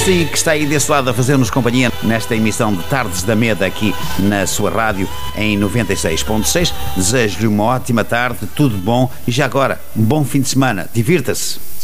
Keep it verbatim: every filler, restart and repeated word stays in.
Costa e que está aí desse lado a fazer-nos companhia nesta emissão de Tardes da Meda aqui na sua rádio em noventa e seis ponto seis. Desejo-lhe uma ótima tarde, tudo bom e já agora, um bom fim de semana. Divirta-se!